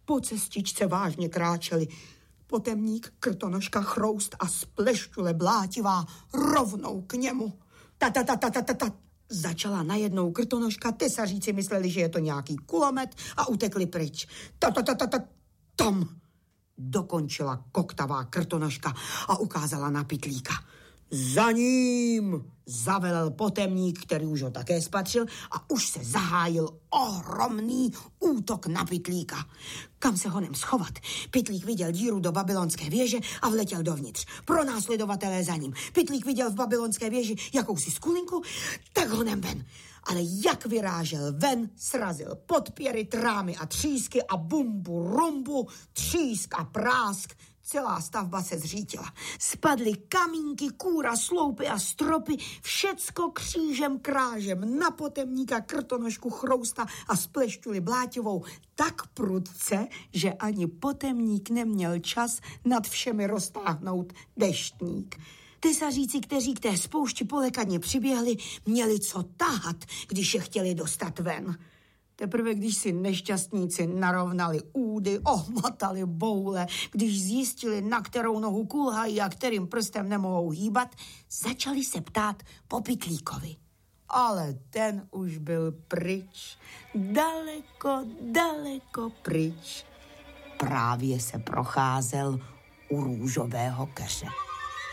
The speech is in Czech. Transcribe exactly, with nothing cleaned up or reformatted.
Po cestičce vážně kráčeli Potemník, Krtonožka, Chroust a Splešťule Blátivá rovnou k němu. Ta, ta, ta, ta, ta, ta, ta. Začala najednou Krtonožka, tesaříci mysleli, že je to nějaký kulomet a utekli pryč. Ta, ta, ta, ta, ta, tam dokončila koktavá Krtonožka a ukázala na Pytlíka. Za ním zavelel Potemník, který už ho také spatřil a už se zahájil ohromný útok na Pytlíka. Kam se honem schovat? Pytlík viděl díru do babylonské věže a vletěl dovnitř. Pronásledovatelé za ním. Pytlík viděl v babylonské věži jakousi skulinku, tak honem ven. Ale jak vyrážel ven, srazil podpěry, trámy a třísky a bumbu, rumbu, třísk a prásk. Celá stavba se zřítila. Spadly kamínky, kůra, sloupy a stropy, všecko křížem krážem na Potemníka, Krtonožku, Chrousta a Splešťuli Blátivou tak prudce, že ani Potemník neměl čas nad všemi roztáhnout deštník. Tesaříci, kteří k té spoušti polekadně přiběhli, měli co tahat, když je chtěli dostat ven. Teprve když si nešťastníci narovnali údy, ohmatali boule, když zjistili, na kterou nohu kulhají a kterým prstem nemohou hýbat, začali se ptát po Pytlíkovi. Ale ten už byl pryč, daleko, daleko pryč. Právě se procházel u růžového keře.